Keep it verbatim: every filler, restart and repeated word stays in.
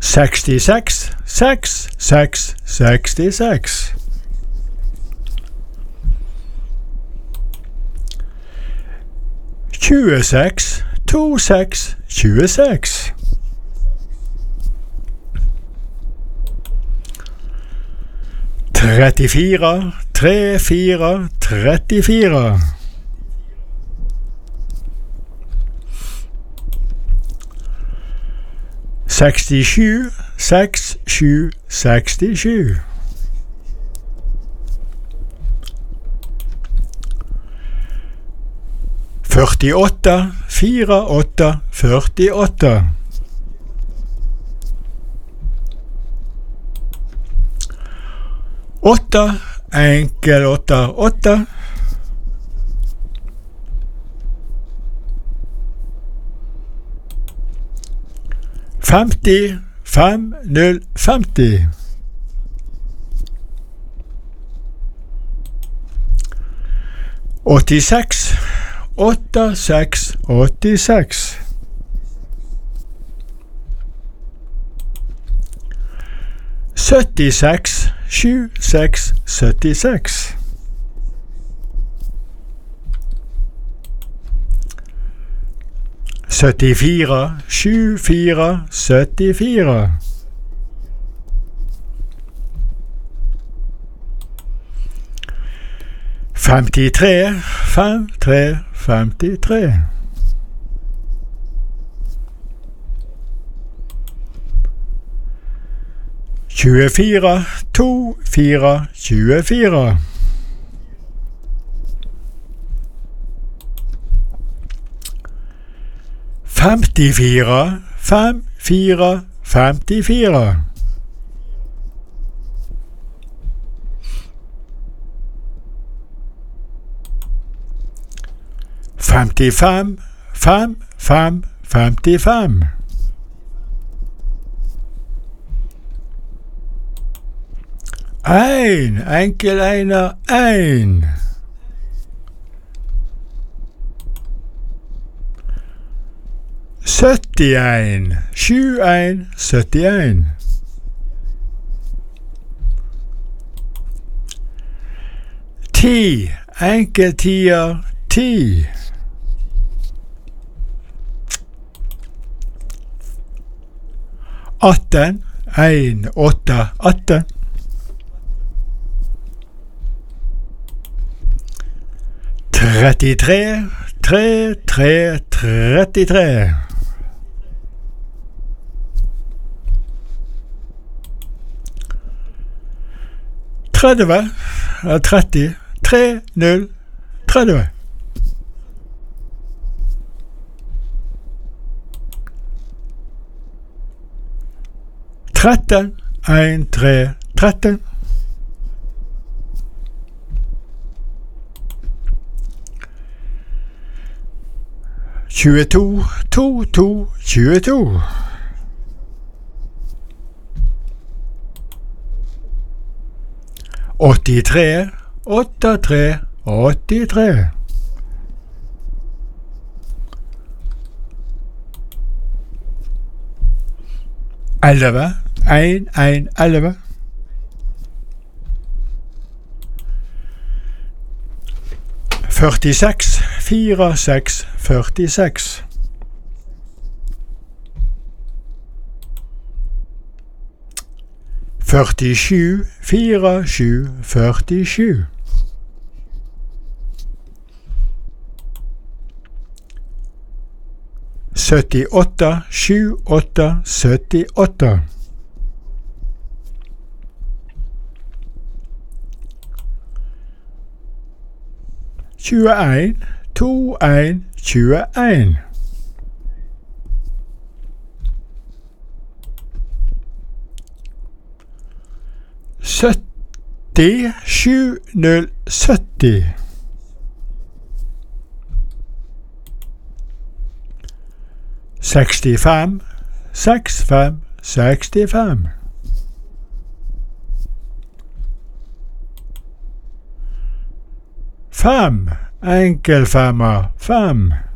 sekstiseks, seks, seks, sekstiseks. tjueseks, to, seks, tjueseks. trettifire, tre, fire, trettifire. sekstisju, seks, sju, sekstisju. førtiåtte, fire, åtte, førtiåtte. åtte, enkel åtte, åtte. femti, fem, null, femti. åttiseks, åtte, seks, åttiseks. syttiseks, sju, seks, syttiseks. syttifire, sju, fire, syttifire. femtitre, fem, tre, femtitre. tjuefire, to, fire, tjuefire. femtifire, fem, fire, femtifire. femtifem, fem, fem, femtifem. Ein, enkel einer, ein. syttien, sju, ein, syttien. ti, enkel tier, ti. atten, ein, åtte, atten. trettitre, tre, tre, trettitre. tretti, tretti, tre, null, tretti. tretten, en, tre, tretten. tjueto, to, to, tjueto. åttitre, åtte, tre, åttitre. elleve, en, en, elleve. førtiseks, fire, seks, førtiseks. førtisju, fire, sju, førtisju. syttiåtte, sju, åtte, syttiåtte. tjueen, to, en, tjueen. sytti, sju, null, sytti. sekstifem, seks, fem, sekstifem. Fem, enkel femmer, fem.